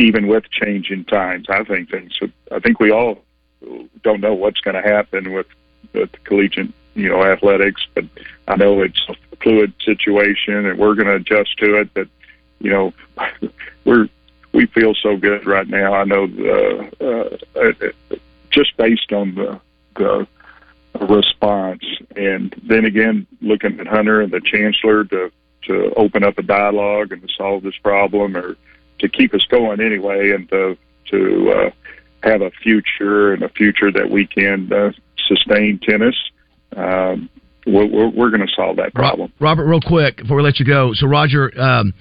even with changing times, I think we all don't know what's going to happen with collegiate, athletics, but I know it's a fluid situation, and we're going to adjust to it. But we feel so good right now. I know just based on the response, and then again looking at Hunter and the chancellor to open up a dialogue and to solve this problem, or to keep us going anyway, and to have a future that we can sustain tennis. We're going to solve that problem. Robert, real quick before we let you go. So Roger,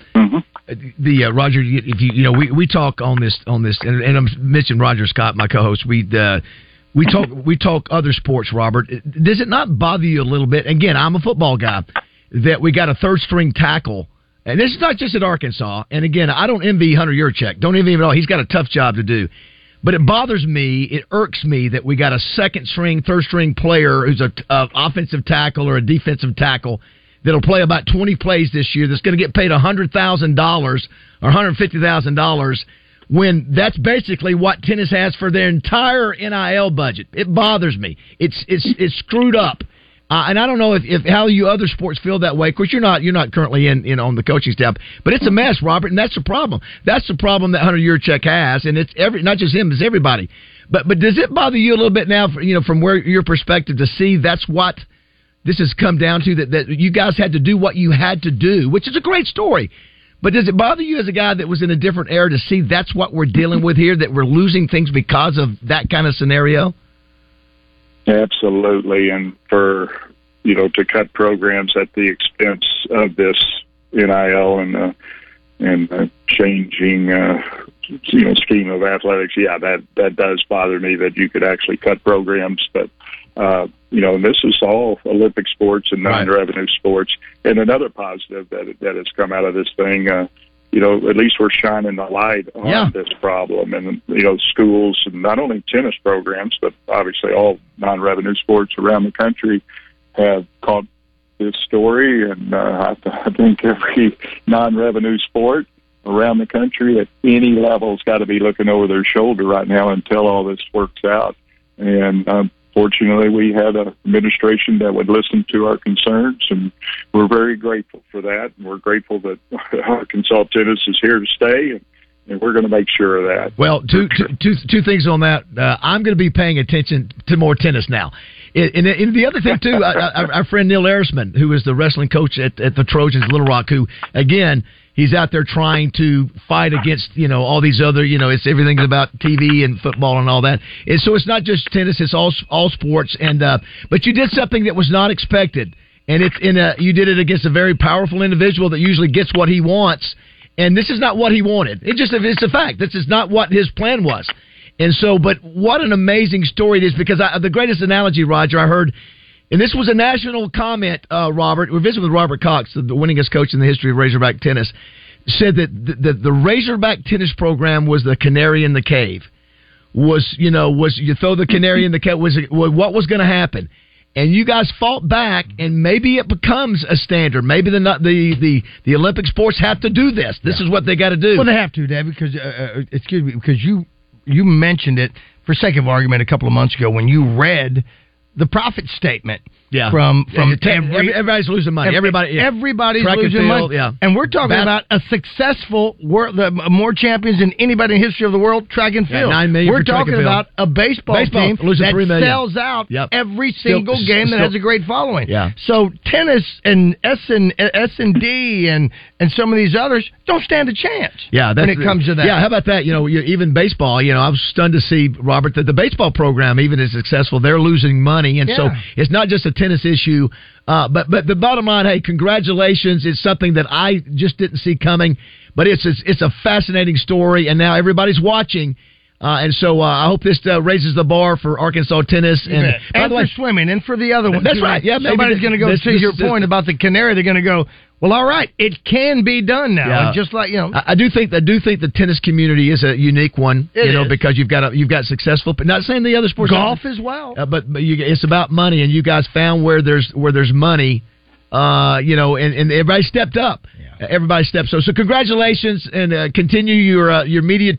Roger, we talk on this, and I'm mentioning Roger Scott, my co-host. We talk other sports. Robert, does it not bother you a little bit? Again, I'm a football guy. That we got a third string tackle, and this is not just at Arkansas. And again, I don't envy Hunter Yurachek. Don't envy him at all. He's got a tough job to do. But it bothers me, it irks me that we got a second string, third string player who's a offensive tackle or a defensive tackle that'll play about 20 plays this year that's going to get paid $100,000 or $150,000 when that's basically what tennis has for their entire NIL budget. It bothers me. It's screwed up. And I don't know if how you other sports feel that way. Of course, you're not currently in on the coaching staff, but it's a mess, Robert, and that's the problem. That's the problem that Hunter Yurachek has, and it's not just him, it's everybody. But does it bother you a little bit now, from where your perspective to see that's what this has come down to, that you guys had to do what you had to do, which is a great story. But does it bother you as a guy that was in a different era to see that's what we're dealing with here, that we're losing things because of that kind of scenario? Absolutely, and for to cut programs at the expense of this NIL and changing scheme of athletics, that does bother me that you could actually cut programs. But this is all Olympic sports and non-revenue sports. And another positive that has come out of this thing, at least we're shining the light on this problem. And, schools, and not only tennis programs, but obviously all non-revenue sports around the country have caught this story. And I think every non-revenue sport around the country at any level has got to be looking over their shoulder right now until all this works out. And fortunately, we had an administration that would listen to our concerns, and we're very grateful for that. And we're grateful that Arkansas tennis is here to stay, and we're going to make sure of that. Well, two things on that. I'm going to be paying attention to more tennis now. And the other thing, too, our friend Neil Erisman, who is the wrestling coach at the Trojans Little Rock, who, again, he's out there trying to fight against, all these other, it's everything's about TV and football and all that. And so it's not just tennis, it's all sports. And but you did something that was not expected. And you did it against a very powerful individual that usually gets what he wants. And this is not what he wanted. It's a fact. This is not what his plan was. And so, but what an amazing story it is, because the greatest analogy, Roger, I heard, and this was a national comment, Robert. We visited with Robert Cox, the winningest coach in the history of Razorback tennis, said that the Razorback tennis program was the canary in the cave. Was you throw the canary in the cave, what was going to happen? And you guys fought back, and maybe it becomes a standard. Maybe the Olympic sports have to do this. This is what they got to do. Well, they have to, Dad, because because you mentioned it for sake of argument a couple of months ago when you read the profit statement. From everybody's losing money. Everybody's losing money. Yeah. And we're talking about a successful more champions than anybody in the history of the world, track and field. 9 million. We're talking about a baseball team that sells out every single game that has a great following. Yeah. So tennis and S&D and some of these others don't stand a chance. Yeah, when it comes to that. Yeah, how about that? Even baseball. I was stunned to see, Robert, that the baseball program even is successful. They're losing money, and so it's not just a tennis issue, but the bottom line, hey, congratulations! It's something that I just didn't see coming, but it's a fascinating story, and now everybody's watching, and so I hope this raises the bar for Arkansas tennis and for swimming and for the other ones. That's right. Yeah, somebody's going to go to your point about the canary. They're going to go, well, all right, it can be done now. Yeah. And just like I do think the tennis community is a unique one. Because you've got successful. But not saying the other sports, golf as well. But it's about money, and you guys found where there's money. And everybody stepped up. Yeah. Everybody stepped. So congratulations, and continue your media